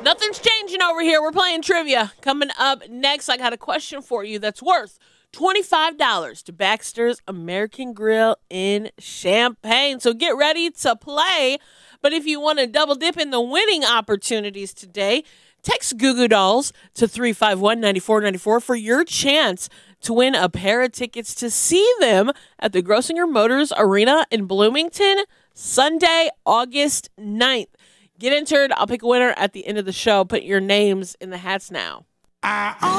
Nothing's changing over here. We're playing trivia. Coming up next, I got a question for you that's worth $25 to Baxter's American Grill in Champaign. So get ready to play. But if you want to double dip in the winning opportunities today, text Goo Goo Dolls to 351-9494 for your chance to win a pair of tickets to see them at the Grossinger Motors Arena in Bloomington, Sunday, August 9th. Get entered. I'll pick a winner at the end of the show. Put your names in the hats now.